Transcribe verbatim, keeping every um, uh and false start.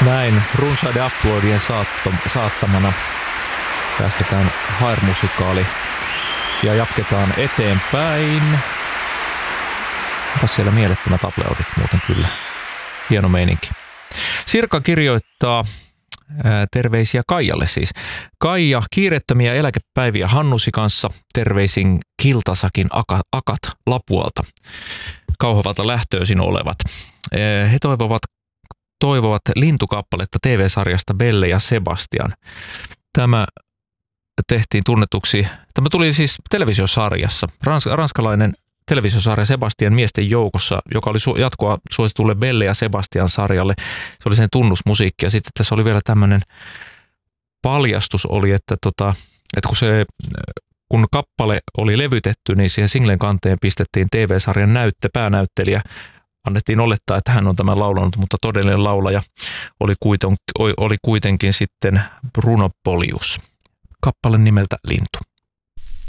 Näin runsaiden uploadien saattamana päästetään Hair-musikaali ja jatketaan eteenpäin. Onpas siellä mielettömät uploadit muuten kyllä. Hieno meininki. Sirka kirjoittaa ää, terveisiä Kaijalle siis. Kaija, kiirettömiä eläkepäiviä Hannusi kanssa. Terveisin Kiltasakin aka, akat Lapualta. Kauhavalta lähtöisin olevat. Ää, he toivovat toivovat lintukappaletta T V-sarjasta Belle ja Sebastian. Tämä tehtiin tunnetuksi, tämä tuli siis televisiosarjassa, Rans, ranskalainen televisiosarja Sebastian miesten joukossa, joka oli su, jatkoa suositulle Belle ja Sebastian sarjalle. Se oli sen tunnusmusiikki ja sitten tässä oli vielä tämmöinen paljastus oli, että, tota, että kun, se, kun kappale oli levytetty, niin siihen singlen kanteen pistettiin T V-sarjan näytte, päänäyttelijä. Annettiin olettaa, että hän on tämän laulanut, mutta todellinen laulaja oli, kuiten, oli kuitenkin sitten Bruno Polius. Kappale nimeltä Lintu.